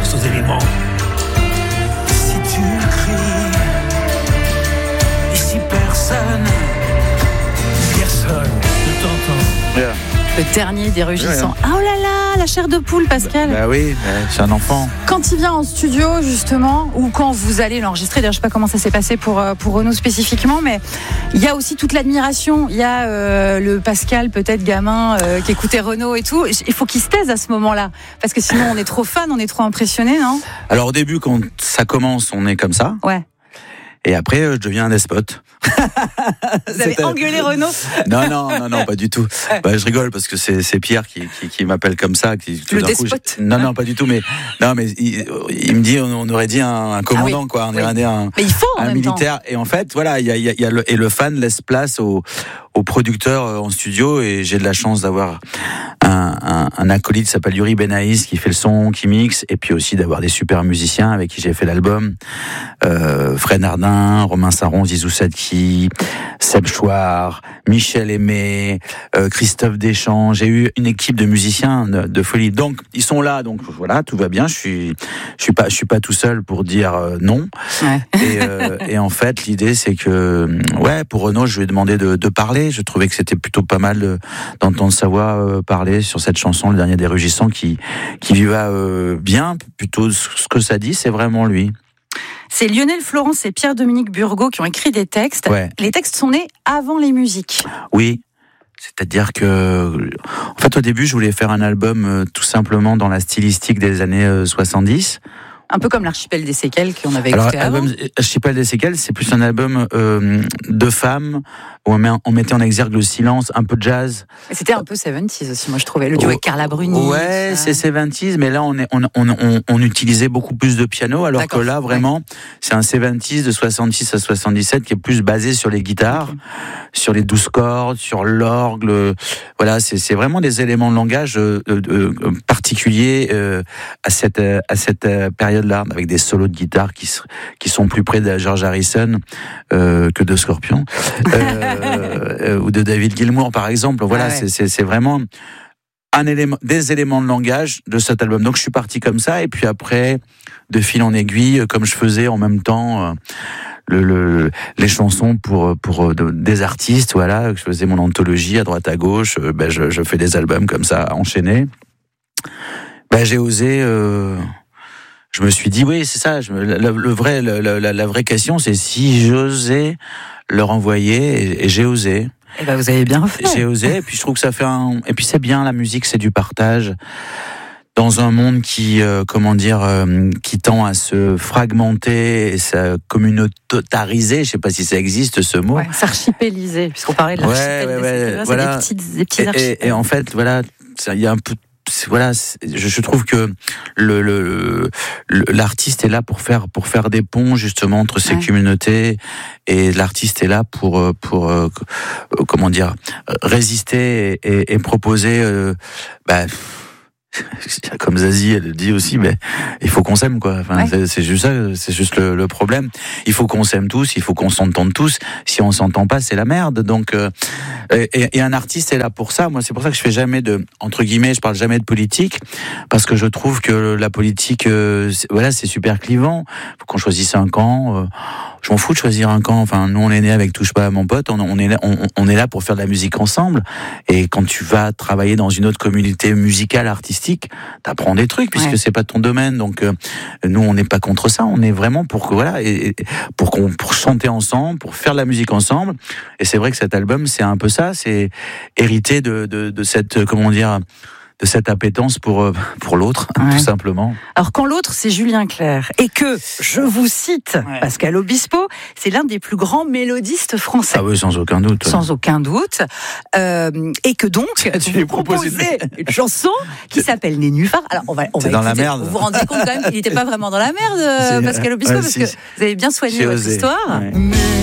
aux éléments. Si tu cries, et si personne ne t'entend. Yeah. Le dernier des rugissants. Ah, oh là là, la chair de poule, Pascal. Bah oui, c'est un enfant. Quand il vient en studio, justement, ou quand vous allez l'enregistrer, d'ailleurs, je ne sais pas comment ça s'est passé pour Renaud spécifiquement, mais il y a aussi toute l'admiration. Il y a le Pascal, peut-être gamin, qui écoutait Renaud et tout. Il faut qu'il se taise à ce moment-là, parce que sinon on est trop fan, on est trop impressionné, non ? Alors au début, quand ça commence, on est comme ça. Ouais. Et après, je deviens un despote. Vous avez engueulé Renaud ? Non, pas du tout. Bah, je rigole parce que c'est Pierre qui m'appelle comme ça. Le despote. Non, pas du tout. Mais il me dit, on aurait dit un commandant, quoi. On aurait dit mais il faut en un même militaire. temps. Et en fait, voilà, il y a le fan laisse place au producteur en studio. Et j'ai de la chance d'avoir un acolyte qui s'appelle Yuri Benaïs qui fait le son, qui mixe, et puis aussi d'avoir des super musiciens avec qui j'ai fait l'album. Fred Nardin, Romain Saron, Zizou Sadki, Seb Chouard, Michel Aimé, Christophe Deschamps. J'ai eu une équipe de musiciens de folie. Donc ils sont là, donc voilà, tout va bien. Je suis pas tout seul pour dire non. Ouais. Et en fait, l'idée c'est que pour Renaud, je lui ai demandé de parler. Je trouvais que c'était plutôt pas mal d'entendre sa voix parler sur cette chanson, Le Dernier des Rugissants, qui lui va bien. Plutôt ce que ça dit, c'est vraiment lui. C'est Lionel Florence et Pierre-Dominique Burgot qui ont écrit des textes. Ouais. Les textes sont nés avant les musiques. Oui, c'est-à-dire que, en fait, au début, je voulais faire un album tout simplement dans la stylistique des années 70. Un peu comme l'Archipel des séquelles qu'on avait écouté avant. L'Archipel des séquelles, c'est plus un album de femmes où on mettait en exergue le silence, un peu de jazz. Et c'était un peu 70s aussi, moi je trouvais. Le duo avec Carla Bruni. Ouais, c'est 70s, mais là on utilisait beaucoup plus de piano, alors que là vraiment c'est un 70s de 66 à 77 qui est plus basé sur les guitares, sur les 12 cordes, sur l'orgue. Voilà, c'est vraiment des éléments de langage particuliers à cette période-là, avec des solos de guitare qui sont plus près de George Harrison que de Scorpion. Ou de David Gilmour par exemple. Voilà, c'est vraiment des éléments de langage de cet album. Donc je suis parti comme ça, et puis après, de fil en aiguille, comme je faisais en même temps les chansons pour des artistes, voilà, je faisais mon anthologie à droite à gauche, je fais des albums comme ça enchaînés. J'ai osé. Je me suis dit oui, c'est ça. La vraie question, c'est si j'osais leur envoyer, et j'ai osé. Et vous avez bien fait. J'ai osé, et puis je trouve que ça fait et puis c'est bien, la musique, c'est du partage. Dans un monde qui tend à se fragmenter et se communautariser, je sais pas si ça existe ce mot. S'archipéliser, puisqu'on parlait de l'archipel. Voilà. C'est des petits archipels. Et en fait, voilà, il y a un peu. Voilà, je trouve que l'artiste est là pour faire des ponts justement entre ces communautés, et l'artiste est là pour résister et proposer comme Zazie elle dit aussi, mais il faut qu'on s'aime, quoi. Enfin, c'est juste ça, c'est juste le problème. Il faut qu'on s'aime tous, il faut qu'on s'entende tous. Si on s'entend pas, c'est la merde. Donc et un artiste est là pour ça. Moi, c'est pour ça que je fais jamais entre guillemets, je parle jamais de politique, parce que je trouve que la politique c'est super clivant. Faut qu'on choisisse un camp. Je m'en fous de choisir un camp. Enfin, nous on est nés avec Touche pas à mon pote. On est là pour faire de la musique ensemble. Et quand tu vas travailler dans une autre communauté musicale, artistique, t'apprends des trucs, puisque c'est pas ton domaine. Donc nous on n'est pas contre ça. On est vraiment pour pour chanter ensemble, pour faire de la musique ensemble. Et c'est vrai que cet album, c'est un peu ça. C'est hérité de cette de cette appétence pour l'autre, tout simplement. Alors quand l'autre, c'est Julien Clerc, et que, je vous cite, Pascal Obispo, c'est l'un des plus grands mélodistes français. Ah oui, sans aucun doute. Sans aucun doute. Et que donc, tu lui proposez une chanson qui s'appelle Nénuphar. Alors on va c'est dans la merde. Vous vous rendez compte quand même qu'il n'était pas vraiment dans la merde, Pascal Obispo, parce que vous avez bien soigné votre histoire.